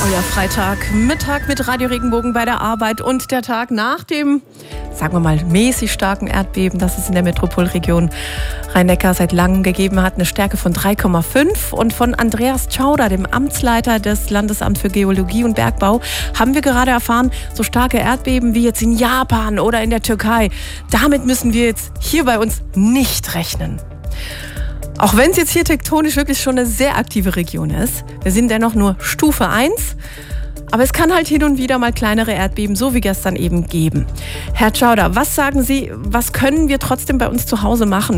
Euer Freitagmittag mit Radio Regenbogen bei der Arbeit und der Tag nach dem, sagen wir mal, mäßig starken Erdbeben, das es in der Metropolregion Rhein-Neckar seit langem gegeben hat, eine Stärke von 3,5. Und von Andreas Tschauder, dem Amtsleiter des Landesamts für Geologie und Bergbau, haben wir gerade erfahren, so starke Erdbeben wie jetzt in Japan oder in der Türkei, damit müssen wir jetzt hier bei uns nicht rechnen. Auch wenn es jetzt hier tektonisch wirklich schon eine sehr aktive Region ist, wir sind dennoch nur Stufe 1, aber es kann halt hin und wieder mal kleinere Erdbeben, so wie gestern eben, geben. Herr Tschauder, was sagen Sie, was können wir trotzdem bei uns zu Hause machen?